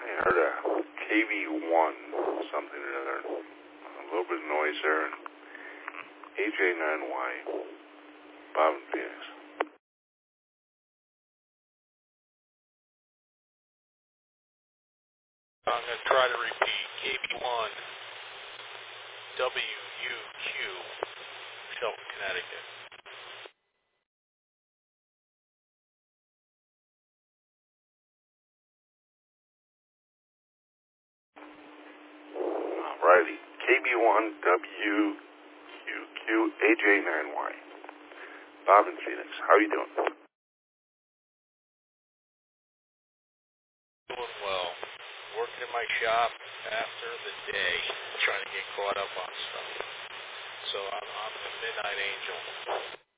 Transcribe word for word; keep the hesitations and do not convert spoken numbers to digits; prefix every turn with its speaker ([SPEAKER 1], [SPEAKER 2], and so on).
[SPEAKER 1] I heard a K V one something or other. A little bit of noise there. A J nine Y, Bob in Phoenix.
[SPEAKER 2] I'm going to try to repeat. K B one W U Q, Shelton, Connecticut.
[SPEAKER 1] Alrighty. K B one W U Q A J nine Y, Bob in Phoenix. How are you doing?
[SPEAKER 2] Doing well. Working in my shop after the day, trying to get caught up on stuff. So I'm, I'm the midnight angel.